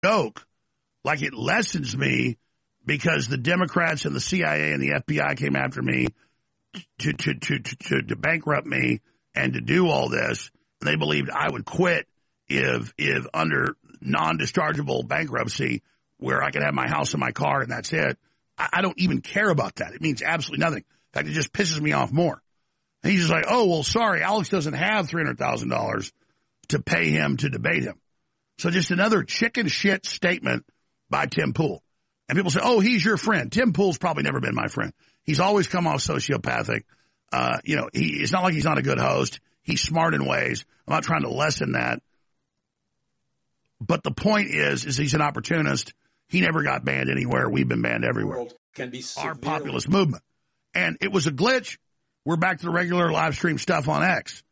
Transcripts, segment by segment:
joke, like it lessens me because the Democrats and the CIA and the FBI came after me to bankrupt me and to do all this. And they believed I would quit if under non-dischargeable bankruptcy where I could have my house and my car and that's it. I don't even care about that. It means absolutely nothing. In fact, it just pisses me off more. And he's just like, oh, well, sorry, Alex doesn't have $300,000 to pay him to debate him. So just another chicken shit statement by Tim Pool. And people say, oh, he's your friend. Tim Pool's probably never been my friend. He's always come off sociopathic. It's not like he's not a good host. He's smart in ways. I'm not trying to lessen that. But the point is he's an opportunist. He never got banned anywhere. We've been banned everywhere. Our populist movement. And it was a glitch. We're back to the regular live stream stuff on X.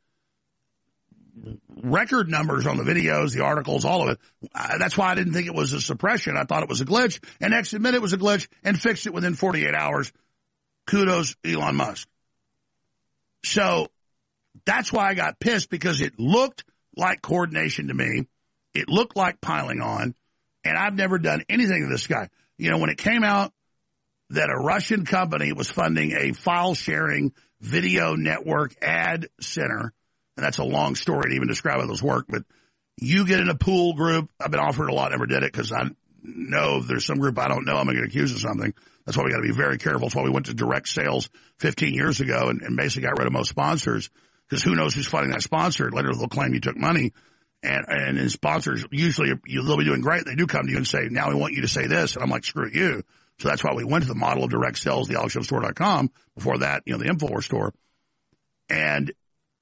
Record numbers on the videos, the articles, all of it. That's why I didn't think it was a suppression. I thought it was a glitch. And X admitted it was a glitch and fixed it within 48 hours. Kudos, Elon Musk. So that's why I got pissed, because it looked like coordination to me. It looked like piling on. And I've never done anything to this guy. You know, when it came out that a Russian company was funding a file-sharing video network ad center, and that's a long story to even describe how those work, but you get in a pool group. I've been offered a lot, never did it, because I know if there's some group I don't know, I'm going to get accused of something. That's why we got to be very careful. That's why we went to direct sales 15 years ago and basically got rid of most sponsors, because who knows who's funding that sponsor. Later they'll claim you took money. And in sponsors, usually they'll be doing great. They do come to you and say, now we want you to say this. And I'm like, screw you. So that's why we went to the model of direct sales, the AlexJoeStore.com. Before that, the InfoWars store. And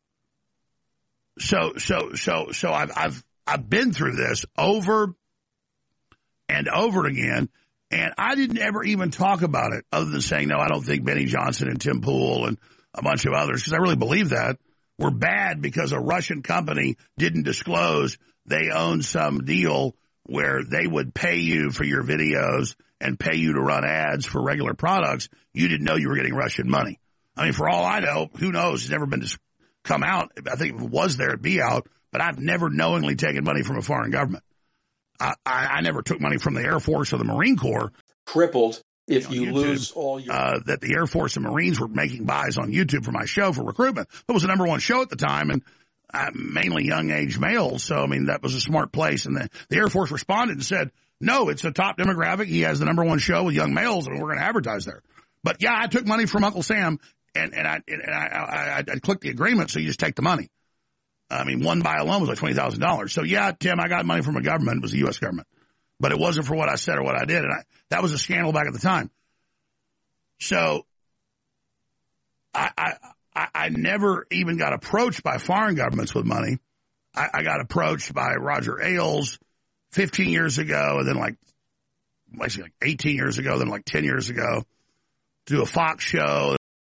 so I've been through this over and over again. And I didn't ever even talk about it other than saying, no, I don't think Benny Johnson and Tim Pool and a bunch of others, because I really believe that, were bad because a Russian company didn't disclose they owned some deal where they would pay you for your videos and pay you to run ads for regular products. You didn't know you were getting Russian money. I mean, for all I know, who knows? It's never been come out. I think if it was there, it'd be out. But I've never knowingly taken money from a foreign government. I never took money from the Air Force or the Marine Corps. Crippled if you lose all your... that the Air Force and Marines were making buys on YouTube for my show for recruitment. It was the number one show at the time, and mainly young-age males. So, I mean, that was a smart place. And the Air Force responded and said, no, it's a top demographic. He has the number one show with young males, and we're going to advertise there. But, yeah, I took money from Uncle Sam, and I clicked the agreement, so you just take the money. I mean, one buy alone was like $20,000. So, yeah, Tim, I got money from a government. It was the U.S. government. But it wasn't for what I said or what I did. And that was a scandal back at the time. So I never even got approached by foreign governments with money. I got approached by Roger Ailes 15 years ago, and then like 18 years ago, then like 10 years ago, to do a Fox show.